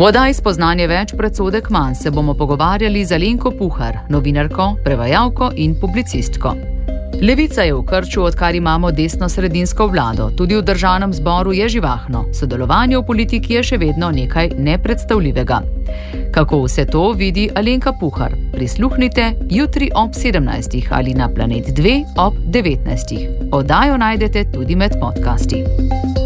V oddaji Spoznanje več predsodek manj se bomo pogovarjali z Alenko Puhar, novinarko, prevajalko in publicistko. Levica je v krču, odkar imamo desno-sredinsko vlado. Tudi v državnem zboru je živahno. Sodelovanje v politiki je še vedno nekaj nepredstavljivega. Kako vse to vidi Alenka Puhar? Prisluhnite jutri ob 17. ali na Planet 2 ob 19. Oddajo najdete tudi med podcasti.